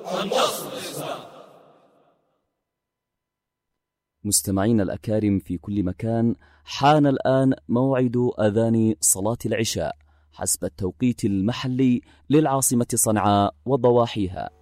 ونصر الإسلام. مستمعين الأكارم في كل مكان، حان الآن موعد أذان صلاة العشاء حسب التوقيت المحلي للعاصمة صنعاء وضواحيها.